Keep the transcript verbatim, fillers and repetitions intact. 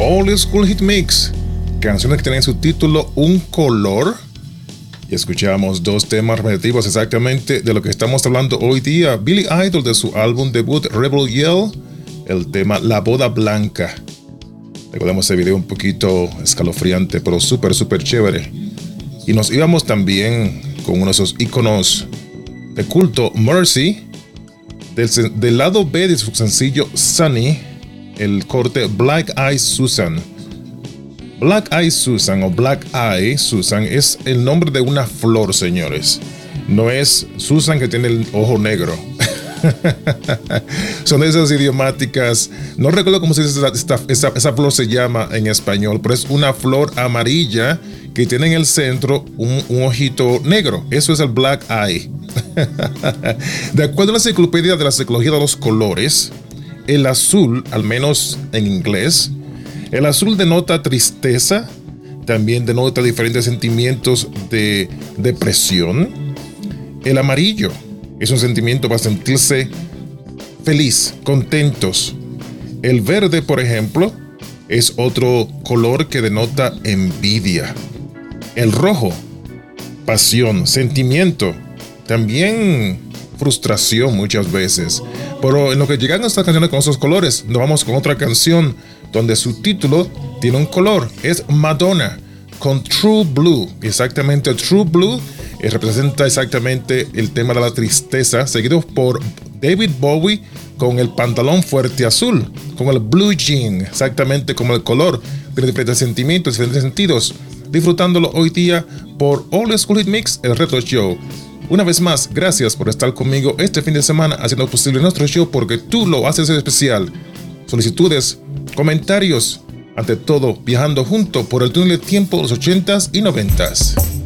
Old School Hit Mix, canciones que tienen su título Un Color. Y escuchamos dos temas repetitivos exactamente de lo que estamos hablando hoy día. Billy Idol de su álbum debut Rebel Yell, el tema La Boda Blanca. Recordemos ese video un poquito escalofriante, pero súper, súper chévere. Y nos íbamos también con uno de esos íconos de culto, Mercy, del, del lado B de su sencillo Sunny, el corte Black Eye Susan. Black Eye Susan o Black Eye Susan es el nombre de una flor, señores. No es Susan que tiene el ojo negro. Son de esas idiomáticas. No recuerdo cómo se dice esta, esta, esa, esa flor se llama en español, pero es una flor amarilla que tiene en el centro un, un ojito negro. Eso es el Black Eye. De acuerdo a la enciclopedia de la psicología de los colores, el azul, al menos en inglés, el azul denota tristeza, también denota diferentes sentimientos de depresión. El amarillo es un sentimiento para sentirse feliz, contentos. El verde, por ejemplo, es otro color que denota envidia. El rojo, pasión, sentimiento, también frustración muchas veces. Pero en lo que llegan a estas canciones con esos colores, nos vamos con otra canción donde su título tiene un color. Es Madonna con True Blue. Exactamente, True Blue eh, representa exactamente el tema de la tristeza, seguido por David Bowie con el pantalón fuerte azul, con el blue jean, exactamente como el color. Tiene diferentes sentimientos, diferentes sentidos. Disfrutándolo hoy día por Old School Hit Mix, el Retro Show. Una vez más, gracias por estar conmigo este fin de semana haciendo posible nuestro show, porque tú lo haces especial. Solicitudes, comentarios, ante todo viajando junto por el túnel de tiempo de los ochentas y noventas.